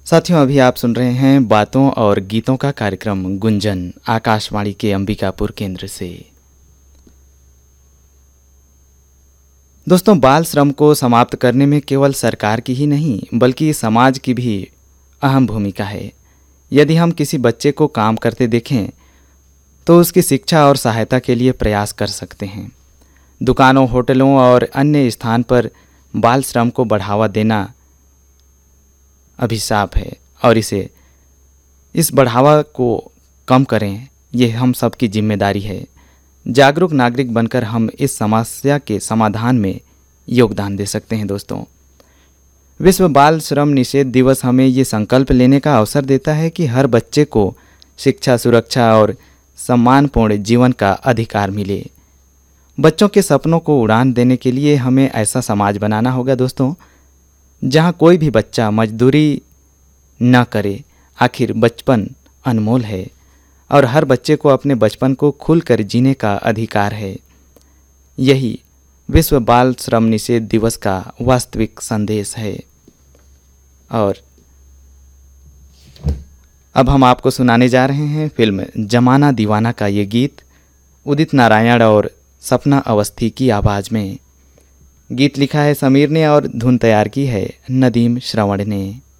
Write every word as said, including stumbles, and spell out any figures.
साथियों, अभी आप सुन रहे हैं बातों और गीतों का कार्यक्रम गुंजन, आकाशवाणी के अंबिकापुर केंद्र से। दोस्तों, बाल श्रम को समाप्त करने में केवल सरकार की ही नहीं बल्कि समाज की भी अहम भूमिका है। यदि हम किसी बच्चे को काम करते देखें तो उसकी शिक्षा और सहायता के लिए प्रयास कर सकते हैं। दुकानों, होटलों और अन्य स्थान पर बाल श्रम को बढ़ावा देना अभिशाप है और इसे इस बढ़ावा को कम करें, ये हम सब की जिम्मेदारी है। जागरूक नागरिक बनकर हम इस समस्या के समाधान में योगदान दे सकते हैं। दोस्तों, विश्व बाल श्रम निषेध दिवस हमें ये संकल्प लेने का अवसर देता है कि हर बच्चे को शिक्षा, सुरक्षा और सम्मानपूर्ण जीवन का अधिकार मिले। बच्चों के सपनों को उड़ान देने के लिए हमें ऐसा समाज बनाना होगा दोस्तों, जहाँ कोई भी बच्चा मजदूरी न करे। आखिर बचपन अनमोल है और हर बच्चे को अपने बचपन को खुलकर जीने का अधिकार है। यही विश्व बाल श्रम निषेध दिवस का वास्तविक संदेश है। और अब हम आपको सुनाने जा रहे हैं फिल्म जमाना दीवाना का ये गीत उदित नारायण और सपना अवस्थी की आवाज़ में। गीत लिखा है समीर ने और धुन तैयार की है नदीम श्रवण ने।